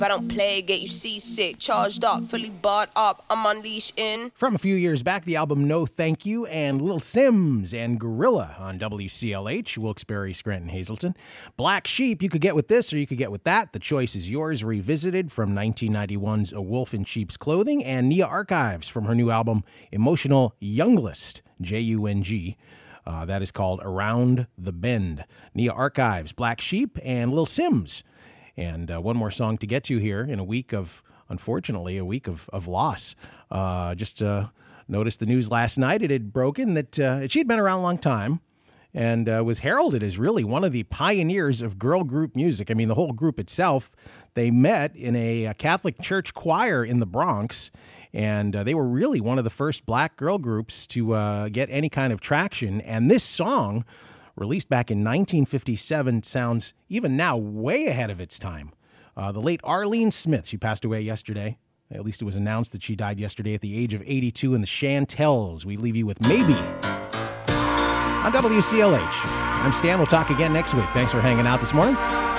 I don't play, get you seasick. Charged up, fully barred up, I'm unleashed in. From a few years back, the album No Thank You and Lil Sims and Gorilla on WCLH, Wilkes-Barre, Scranton, Hazleton. Black Sheep, you could get with this or you could get with that. The choice is yours. Revisited from 1991's A Wolf in Sheep's Clothing, and Nia Archives from her new album Emotional Younglist, Jung. That is called Around the Bend. Nia Archives, Black Sheep, and Lil Sims. And one more song to get to here in a week of, unfortunately, a week of loss. Just noticed the news last night. It had broken that she'd been around a long time and was heralded as really one of the pioneers of girl group music. I mean, the whole group itself, they met in a Catholic church choir in the Bronx, and they were really one of the first black girl groups to get any kind of traction. And this song, released back in 1957, sounds even now way ahead of its time. The late Arlene Smith, she passed away yesterday. At least it was announced that she died yesterday at the age of 82 in the Chantels. We leave you with Maybe on WCLH. I'm Stan. We'll talk again next week. Thanks for hanging out this morning.